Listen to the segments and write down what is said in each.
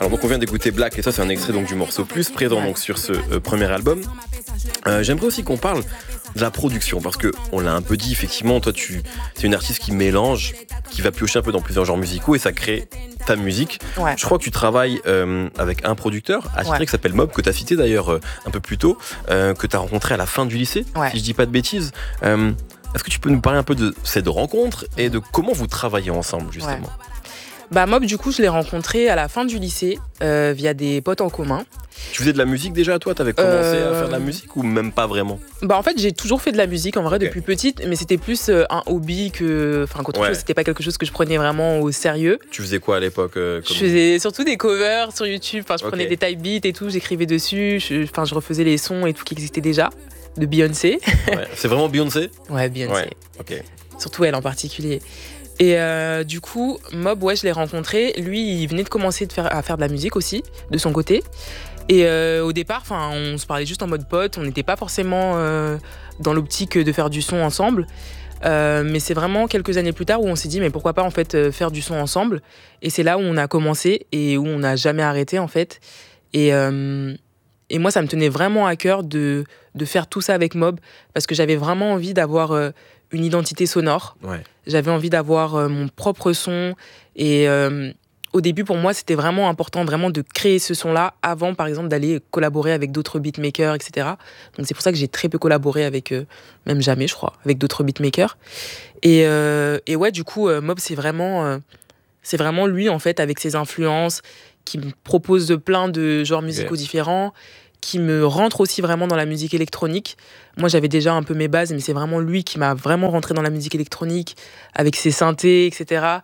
Alors donc on vient d'écouter Black et ça c'est un extrait donc du morceau Plus présent donc sur ce premier album. J'aimerais aussi qu'on parle de la production parce que on l'a un peu dit effectivement, toi c'est une artiste qui mélange, qui va piocher un peu dans plusieurs genres musicaux et ça crée ta musique. Ouais. Je crois que tu travailles avec un producteur attitré qui s'appelle Mob, que tu as cité d'ailleurs un peu plus tôt, que tu as rencontré à la fin du lycée, si je dis pas de bêtises. Est-ce que tu peux nous parler un peu de cette rencontre et de comment vous travaillez ensemble justement? Mob, du coup, je l'ai rencontré à la fin du lycée via des potes en commun. Tu faisais de la musique déjà, toi? T'avais commencé à faire de la musique ou même pas vraiment? En fait, j'ai toujours fait de la musique en vrai depuis petite, mais c'était plus un hobby qu'autre chose. C'était pas quelque chose que je prenais vraiment au sérieux. Tu faisais quoi à l'époque Je faisais surtout des covers sur YouTube. Je prenais des type beats et tout, j'écrivais dessus. Je refaisais les sons et tout qui existait déjà de Beyoncé. C'est vraiment Beyoncé? Ouais, Beyoncé. Ouais. Okay. Surtout elle en particulier. Et du coup, Mob, je l'ai rencontré. Lui, il venait de commencer à faire de la musique aussi, de son côté. Et au départ, on se parlait juste en mode pote. On n'était pas forcément dans l'optique de faire du son ensemble. Mais c'est vraiment quelques années plus tard où on s'est dit, mais pourquoi pas en fait faire du son ensemble. Et c'est là où on a commencé et où on n'a jamais arrêté en fait. Et moi, ça me tenait vraiment à cœur de faire tout ça avec Mob parce que j'avais vraiment envie d'avoir une identité sonore. Ouais. J'avais envie d'avoir mon propre son. Et au début, pour moi, c'était vraiment important vraiment de créer ce son-là avant, par exemple, d'aller collaborer avec d'autres beatmakers, etc. Donc c'est pour ça que j'ai très peu collaboré avec, même jamais, je crois, avec d'autres beatmakers. Et ouais, du coup, Mob, c'est vraiment lui, en fait, avec ses influences, qui me propose plein de genres musicaux différents, qui me rentre aussi vraiment dans la musique électronique. Moi, j'avais déjà un peu mes bases, mais c'est vraiment lui qui m'a vraiment rentré dans la musique électronique, avec ses synthés, etc.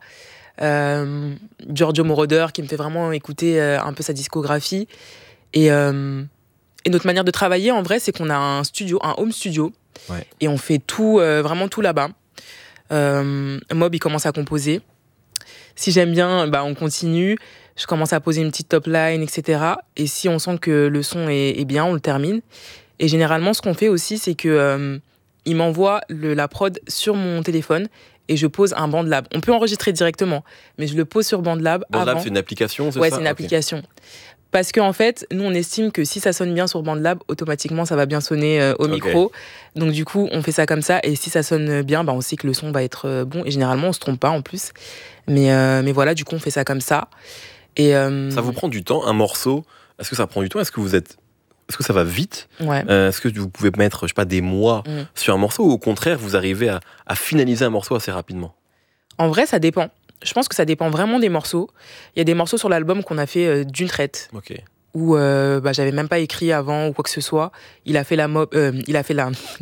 Giorgio Moroder, qui me fait vraiment écouter un peu sa discographie. Et notre manière de travailler, en vrai, c'est qu'on a un home studio, et on fait tout, vraiment tout là-bas. Mob, il commence à composer. Si j'aime bien, on continue. Je commence à poser une petite top line, etc. Et si on sent que le son est bien, on le termine. Et généralement, ce qu'on fait aussi, c'est que il m'envoie la prod sur mon téléphone et je pose un BandLab. On peut enregistrer directement, mais je le pose sur BandLab avant. BandLab, c'est une application, c'est ça? Ouais, c'est une application. Parce qu'en fait, nous, on estime que si ça sonne bien sur BandLab, automatiquement, ça va bien sonner au micro. Donc, du coup, on fait ça comme ça. Et si ça sonne bien, on sait que le son va être bon. Et généralement, on se trompe pas en plus. Mais voilà, du coup, on fait ça comme ça. Et ça vous prend du temps, un morceau? Est-ce que ça prend du temps? Est-ce que ça va vite? Est-ce que vous pouvez mettre, je sais pas, des mois sur un morceau ou au contraire, vous arrivez à finaliser un morceau assez rapidement? En vrai, ça dépend. Je pense que ça dépend vraiment des morceaux. Il y a des morceaux sur l'album qu'on a fait d'une traite. Où j'avais même pas écrit avant ou quoi que ce soit. Il a fait la prod. Il a fait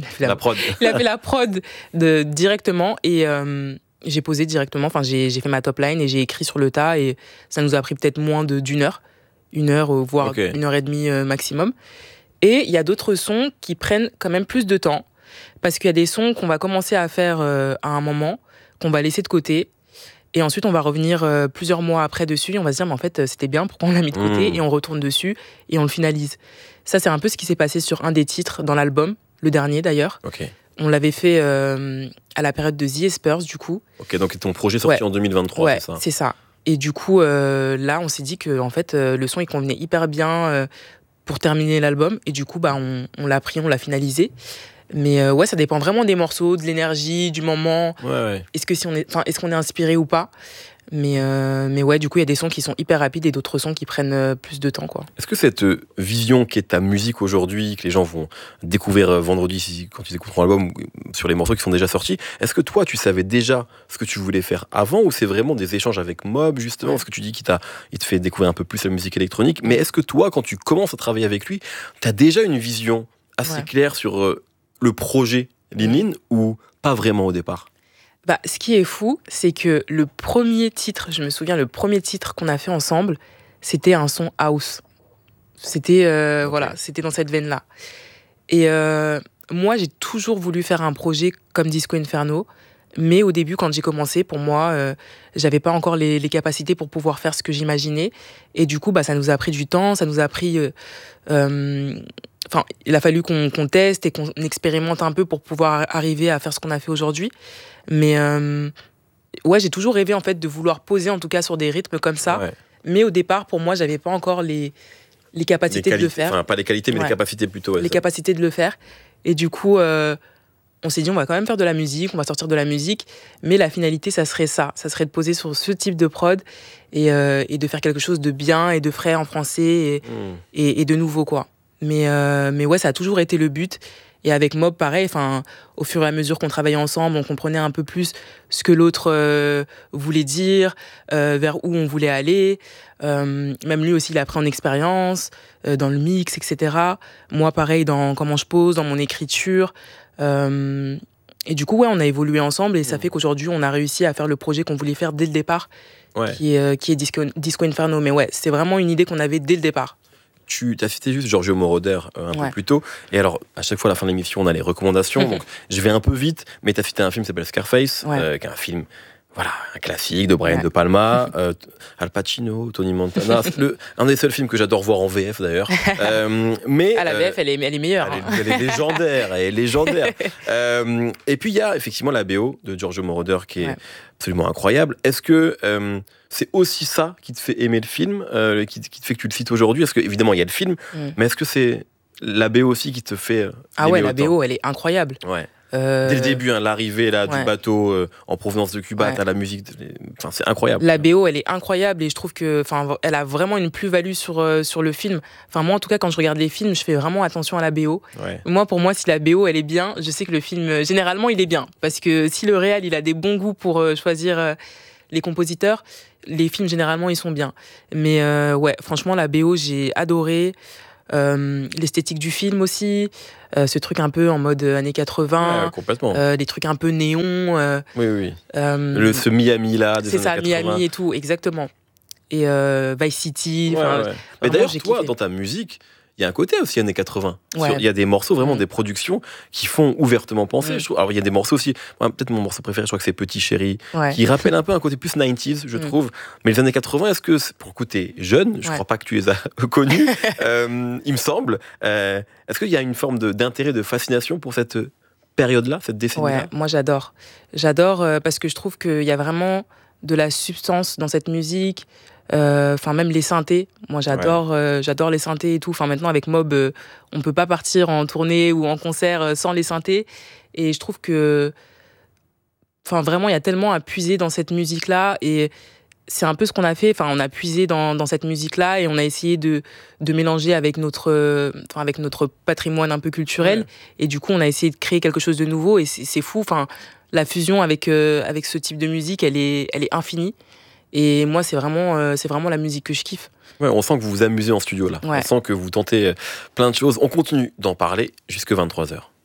la prod directement et j'ai posé directement. Enfin, j'ai fait ma top line et j'ai écrit sur le tas et ça nous a pris peut-être moins d'une heure. 1 heure, voire 1h30 maximum. Et il y a d'autres sons qui prennent quand même plus de temps parce qu'il y a des sons qu'on va commencer à faire à un moment, qu'on va laisser de côté. Et ensuite, on va revenir plusieurs mois après dessus et on va se dire, mais en fait, c'était bien, pourquoi on l'a mis de côté? Et on retourne dessus et on le finalise. Ça, c'est un peu ce qui s'est passé sur un des titres dans l'album, le dernier d'ailleurs. On l'avait fait à la période de The Espers, du coup. Donc ton projet sorti en 2023, c'est ça? C'est ça. Et du coup, là, on s'est dit que en fait, le son, il convenait hyper bien pour terminer l'album. Et du coup, on l'a pris, on l'a finalisé. Mais ça dépend vraiment des morceaux, de l'énergie, du moment. Est-ce qu'on est inspiré ou pas? Mais ouais, du coup, il y a des sons qui sont hyper rapides et d'autres sons qui prennent plus de temps, quoi. Est-ce que cette vision qui est ta musique aujourd'hui, que les gens vont découvrir vendredi quand ils écouteront l'album, sur les morceaux qui sont déjà sortis, est-ce que toi, tu savais déjà ce que tu voulais faire avant ou c'est vraiment des échanges avec Mob, justement? Parce que tu dis qu'il te fait découvrir un peu plus la musique électronique. Mais est-ce que toi, quand tu commences à travailler avec lui, tu as déjà une vision assez claire sur le projet Lin ou pas vraiment au départ? Ce qui est fou, c'est que le premier titre qu'on a fait ensemble, c'était un son house. C'était c'était dans cette veine-là. Et moi, j'ai toujours voulu faire un projet comme Disco Inferno, mais au début, quand j'ai commencé, pour moi, j'avais pas encore les capacités pour pouvoir faire ce que j'imaginais. Et du coup, ça nous a pris du temps, ça nous a pris... il a fallu qu'on teste et qu'on expérimente un peu pour pouvoir arriver à faire ce qu'on a fait aujourd'hui. Mais j'ai toujours rêvé en fait de vouloir poser en tout cas sur des rythmes comme ça, Mais au départ, pour moi, j'avais pas encore les capacités de le faire. Enfin, pas les qualités, mais les capacités plutôt. Les capacités de le faire. Et du coup, on s'est dit, on va quand même faire de la musique, on va sortir de la musique, mais la finalité, ça serait ça. Ça serait de poser sur ce type de prod et de faire quelque chose de bien et de frais en français et de nouveau, quoi. Mais ouais, ça a toujours été le but. Et avec Mob, pareil, au fur et à mesure qu'on travaillait ensemble, on comprenait un peu plus ce que l'autre voulait dire, vers où on voulait aller. Même lui aussi, il a pris en expérience, dans le mix, etc. Moi, pareil, dans comment je pose, dans mon écriture. Et du coup, ouais, on a évolué ensemble et ça fait qu'aujourd'hui, on a réussi à faire le projet qu'on voulait faire dès le départ, qui est Disco Inferno. Mais ouais, c'est vraiment une idée qu'on avait dès le départ. Tu as cité juste Giorgio Moroder un peu plus tôt. Et alors, à chaque fois, à la fin de l'émission, on a les recommandations. Donc, je vais un peu vite, mais tu as cité un film qui s'appelle Scarface, qui est un film, voilà, un classique de Brian De Palma, Al Pacino, Tony Montana. Un des seuls films que j'adore voir en VF, d'ailleurs. Mais la VF, elle est meilleure. Elle est légendaire. Elle est légendaire. Et puis, il y a effectivement la BO de Giorgio Moroder qui est absolument incroyable. Est-ce que c'est aussi ça qui te fait aimer le film, qui te fait que tu le cites aujourd'hui? Est-ce que, évidemment, il y a le film, mais est-ce que c'est la BO aussi qui te fait aimer la BO, elle est incroyable. Ouais. Dès le début, l'arrivée du bateau en provenance de Cuba, t'as la musique, c'est incroyable. La BO, elle est incroyable et je trouve que, elle a vraiment une plus-value sur le film. Moi, en tout cas, quand je regarde les films, je fais vraiment attention à la BO. Moi, pour moi, si la BO, elle est bien, je sais que le film, généralement, il est bien. Parce que si le réal, il a des bons goûts pour choisir les compositeurs, les films, généralement, ils sont bien. Mais ouais, franchement, la BO, j'ai adoré. L'esthétique du film aussi, ce truc un peu en mode années 80, complètement. Les trucs un peu néons. Oui. Ce Miami là, des années 80. C'est ça, Miami et tout, exactement. Et Vice City. Mais d'ailleurs, toi, dans ta musique, il y a un côté aussi années 80. Il y a des morceaux, vraiment des productions qui font ouvertement penser. Je trouve. Alors, il y a des morceaux aussi. Peut-être mon morceau préféré, je crois que c'est Petit Chéri, qui rappelle un peu un côté plus 90s, je trouve. Mais les années 80, est-ce que, pour le coup, t'es jeune, je crois pas que tu les as connus, il me semble. Est-ce qu'il y a une forme d'intérêt, de fascination pour cette période-là, cette décennie-là? Ouais, moi j'adore. J'adore parce que je trouve qu'il y a vraiment de la substance dans cette musique. Même les synthés, moi j'adore les synthés et tout. Maintenant avec Mob, on peut pas partir en tournée ou en concert sans les synthés. Et je trouve que, vraiment il y a tellement à puiser dans cette musique là et c'est un peu ce qu'on a fait. On a puisé dans cette musique là et on a essayé de mélanger avec notre patrimoine un peu culturel. Et du coup on a essayé de créer quelque chose de nouveau et c'est fou. La fusion avec ce type de musique, elle est infinie. Et moi, c'est vraiment la musique que je kiffe. Ouais, on sent que vous vous amusez en studio là. On sent que vous tentez plein de choses. On continue d'en parler jusque 23h.